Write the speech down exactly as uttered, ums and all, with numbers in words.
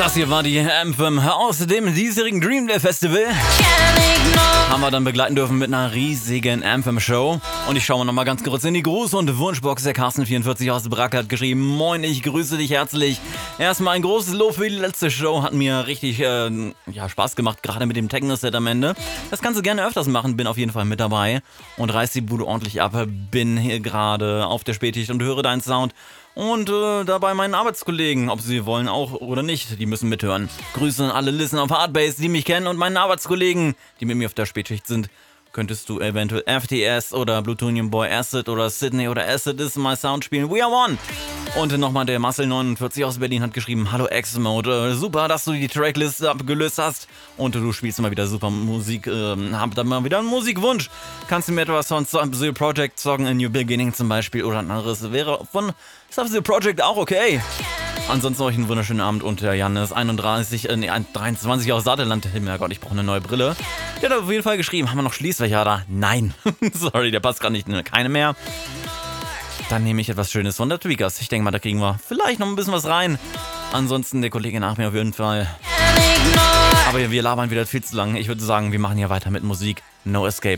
Das hier war die Anthem aus dem diesjährigen Dream Day Festival. Haben wir dann begleiten dürfen mit einer riesigen Anthem-Show. Und ich schaue mal noch mal ganz kurz in die Gruß- und Wunschbox. Der Carsten vierundvierzig aus Brack hat geschrieben: Moin, ich grüße dich herzlich. Erstmal ein großes Lob für die letzte Show. Hat mir richtig äh, ja, Spaß gemacht, gerade mit dem Techno-Set am Ende. Das kannst du gerne öfters machen, bin auf jeden Fall mit dabei. Und reiß die Bude ordentlich ab. Bin hier gerade auf der Spätschicht und höre deinen Sound. Und äh, dabei meinen Arbeitskollegen, ob sie wollen auch oder nicht, die müssen mithören. Grüße an alle Listen auf Hardbase, die mich kennen, und meinen Arbeitskollegen, die mit mir auf der Spätschicht sind. Könntest du eventuell F T S oder Plutonium Boy Acid oder Sydney oder Acid is my Sound spielen? We are one! Und nochmal der Marcel neunundvierzig aus Berlin hat geschrieben: Hallo X-Mode, äh, super, dass du die Tracklist abgelöst hast und du spielst immer wieder super Musik, äh, hab dann mal wieder einen Musikwunsch. Kannst du mir etwas von Sub-Zero Project Song A New Beginning zum Beispiel oder ein anderes wäre von Sub-Zero Project auch okay. Ansonsten euch einen wunderschönen Abend. Und der Jan ist einunddreißig, äh, nee, dreiundzwanzig aus Saarland. Herrgott, ich brauche eine neue Brille. Der hat auf jeden Fall geschrieben: Haben wir noch Schließfächer da? Nein. Sorry, der passt gerade nicht, keine mehr. Dann nehme ich etwas Schönes von der Tweakers. Ich denke mal, da kriegen wir vielleicht noch ein bisschen was rein. Ansonsten der Kollege nach mir auf jeden Fall. Aber wir labern wieder viel zu lang. Ich würde sagen, wir machen hier weiter mit Musik. No Escape.